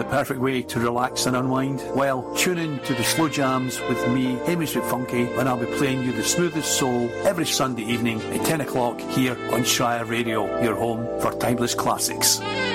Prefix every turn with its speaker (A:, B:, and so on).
A: perfect way to relax and unwind? Well, tune in to the Slow Jams with me, Hamish McFunky, and I'll be playing you the smoothest soul every Sunday evening at 10 o'clock here on Shire Radio, your home for timeless classics.